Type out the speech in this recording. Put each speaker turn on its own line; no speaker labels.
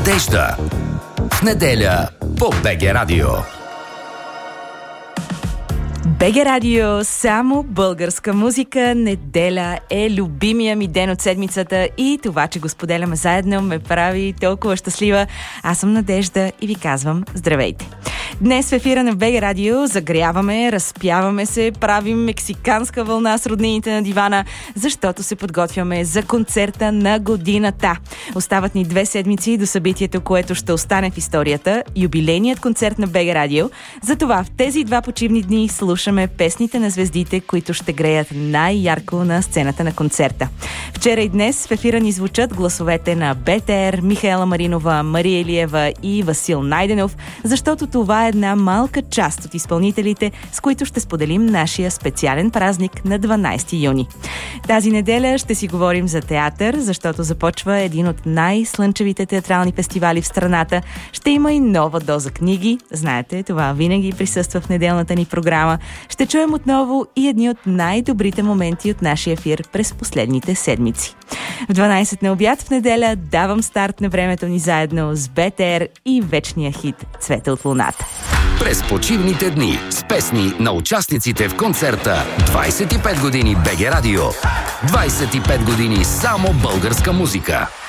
Надежда. В неделя по БГ Радио.
БГ Радио, само българска музика. Неделя е любимия ми ден от седмицата и това, че го споделяме заедно, ме прави толкова щастлива. Аз съм Надежда и ви казвам здравейте. Днес в ефира на БГ Радио загряваме, разпяваме се, правим мексиканска вълна с роднините на дивана, защото се подготвяме за концерта на годината. Остават ни 2 седмици до събитието, което ще остане в историята – юбилейният концерт на БГ Радио. Затова в тези 2 почивни дни слушаме песните на звездите, които ще греят най-ярко на сцената на концерта. Вчера и днес в ефира ни звучат гласовете на БТР, Михаела Маринова, Мария Илиева и Васил Найденов, защото това е една малка част от изпълнителите, с които ще споделим нашия специален празник на 12 юни. Тази неделя ще си говорим за театър, защото започва един от най-слънчевите театрални фестивали в страната. Ще има и нова доза книги. Знаете, това винаги присъства в неделната ни програма. Ще чуем отново и едни от най-добрите моменти от нашия ефир през последните седмици. В 12 на обяд в неделя давам старт на времето ни заедно с БТР и вечния хит «Цвете от луната».
През почивните дни с песни на участниците в концерта 25 години БГ Радио. 25 години само българска музика.